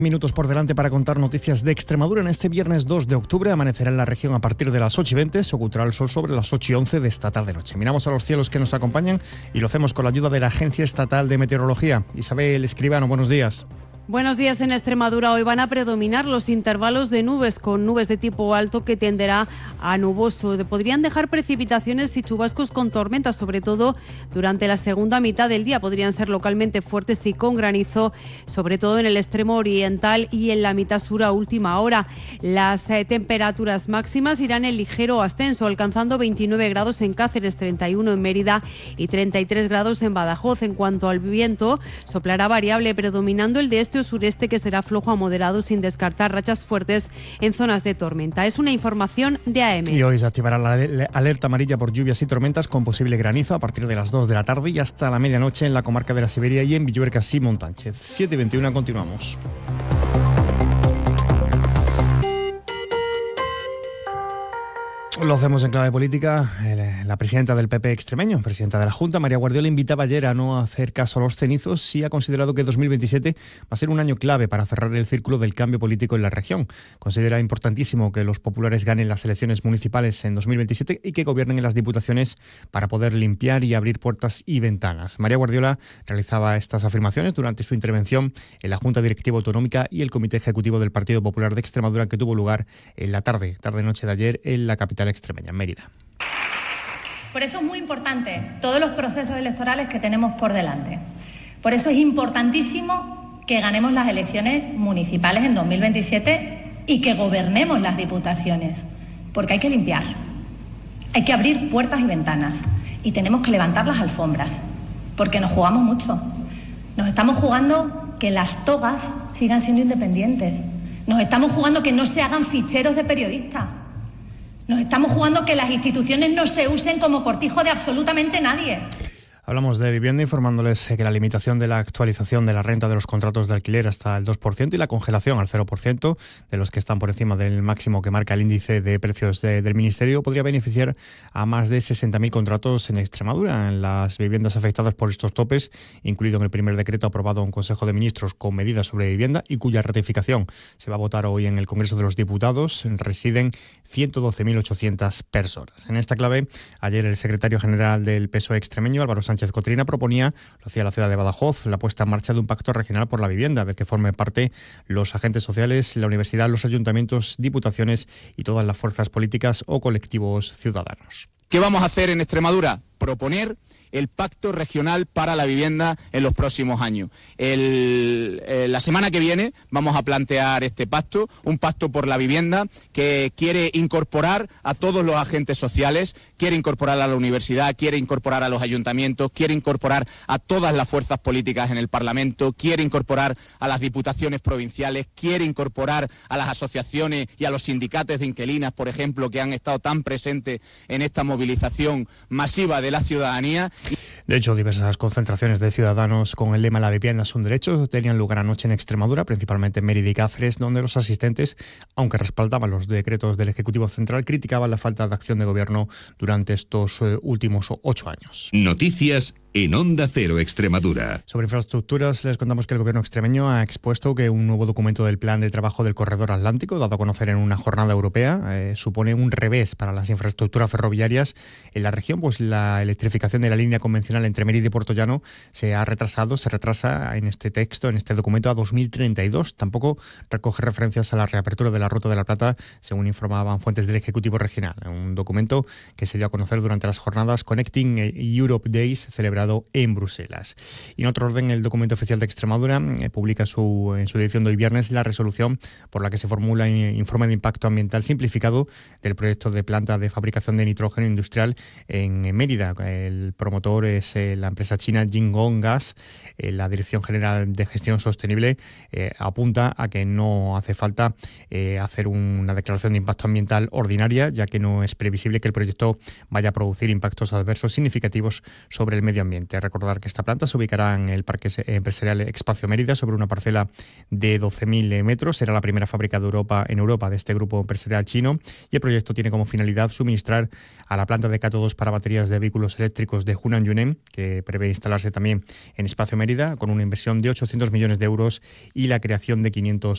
Minutos por delante para contar noticias de Extremadura. En este viernes 2 de octubre amanecerá en la región a partir de las 8:20, se ocultará el sol sobre las 8:11 de esta tarde-noche. Miramos a los cielos que nos acompañan y lo hacemos con la ayuda de la Agencia Estatal de Meteorología. Isabel Escribano, buenos días. Buenos días. En Extremadura hoy van a predominar los intervalos de nubes, con nubes de tipo alto que tenderá a nuboso. Podrían dejar precipitaciones y chubascos con tormentas, sobre todo durante la segunda mitad del día. Podrían ser localmente fuertes y con granizo, sobre todo en el extremo oriental y en la mitad sur a última hora. Las temperaturas máximas irán en ligero ascenso, alcanzando 29 grados en Cáceres, 31 en Mérida y 33 grados en Badajoz. En cuanto al viento, soplará variable, predominando el de este o sureste, que será flojo a moderado, sin descartar rachas fuertes en zonas de tormenta. Es una información de AM. Y hoy se activará la alerta amarilla por lluvias y tormentas con posible granizo a partir de las 2 de la tarde y hasta la medianoche en la comarca de la Siberia y en Villuercas y Montánchez. 7:21, continuamos. Lo hacemos en clave política. La presidenta del PP extremeño, presidenta de la Junta, María Guardiola, invitaba ayer a no hacer caso a los cenizos y ha considerado que 2027 va a ser un año clave para cerrar el círculo del cambio político en la región. Considera importantísimo que los populares ganen las elecciones municipales en 2027 y que gobiernen en las diputaciones para poder limpiar y abrir puertas y ventanas. María Guardiola realizaba estas afirmaciones durante su intervención en la Junta Directiva Autonómica y el Comité Ejecutivo del Partido Popular de Extremadura, que tuvo lugar en la tarde-noche de ayer en la capital extremeña, en Mérida. Por eso es muy importante todos los procesos electorales que tenemos por delante. Por eso es importantísimo que ganemos las elecciones municipales en 2027 y que gobernemos las diputaciones, porque hay que limpiar, hay que abrir puertas y ventanas y tenemos que levantar las alfombras, porque nos jugamos mucho. Nos estamos jugando que las togas sigan siendo independientes. Nos estamos jugando que no se hagan ficheros de periodistas. Nos estamos jugando que las instituciones no se usen como cortijo de absolutamente nadie. Hablamos de vivienda, informándoles que la limitación de la actualización de la renta de los contratos de alquiler hasta el 2% y la congelación al 0% de los que están por encima del máximo que marca el índice de precios del Ministerio podría beneficiar a más de 60.000 contratos en Extremadura. En las viviendas afectadas por estos topes, incluido en el primer decreto aprobado en Consejo de Ministros con medidas sobre vivienda y cuya ratificación se va a votar hoy en el Congreso de los Diputados, residen 112.800 personas. En esta clave, ayer el secretario general del PSOE extremeño, Álvaro Sánchez Cotrina, proponía, lo hacía la ciudad de Badajoz, la puesta en marcha de un pacto regional por la vivienda, del que formen parte los agentes sociales, la universidad, los ayuntamientos, diputaciones y todas las fuerzas políticas o colectivos ciudadanos. ¿Qué vamos a hacer en Extremadura? Proponer el Pacto Regional para la Vivienda en los próximos años. La semana que viene vamos a plantear este pacto, un pacto por la vivienda que quiere incorporar a todos los agentes sociales, quiere incorporar a la universidad, quiere incorporar a los ayuntamientos, quiere incorporar a todas las fuerzas políticas en el Parlamento, quiere incorporar a las diputaciones provinciales, quiere incorporar a las asociaciones y a los sindicatos de inquilinas, por ejemplo, que han estado tan presentes en esta movilización masiva de la ciudadanía. De hecho, diversas concentraciones de ciudadanos con el lema "La vivienda es un derecho" tenían lugar anoche en Extremadura, principalmente en Mérida y Cáceres, donde los asistentes, aunque respaldaban los decretos del Ejecutivo Central, criticaban la falta de acción de gobierno durante estos últimos 8 años. Noticias en Onda Cero Extremadura. Sobre infraestructuras, les contamos que el gobierno extremeño ha expuesto que un nuevo documento del plan de trabajo del Corredor Atlántico, dado a conocer en una jornada europea, supone un revés para las infraestructuras ferroviarias en la región, pues la electrificación de la línea convencional entre Mérida y Puertollano se retrasa en este texto, en este documento, a 2032. Tampoco recoge referencias a la reapertura de la Ruta de la Plata, según informaban fuentes del Ejecutivo Regional. Un documento que se dio a conocer durante las jornadas Connecting Europe Days celebradas en Bruselas. Y en otro orden, el documento oficial de Extremadura publica en su edición de hoy viernes la resolución por la que se formula informe de impacto ambiental simplificado del proyecto de planta de fabricación de nitrógeno industrial en Mérida. El promotor es la empresa china Jingong Gas. La Dirección General de Gestión Sostenible apunta a que no hace falta hacer una declaración de impacto ambiental ordinaria, ya que no es previsible que el proyecto vaya a producir impactos adversos significativos sobre el medio ambiente. Recordar que esta planta se ubicará en el Parque Empresarial Espacio Mérida, sobre una parcela de 12.000 metros. Será la primera fábrica en Europa de este grupo empresarial chino, y el proyecto tiene como finalidad suministrar a la planta de cátodos para baterías de vehículos eléctricos de Hunan Yunen, que prevé instalarse también en Espacio Mérida, con una inversión de 800 millones de euros y la creación de 500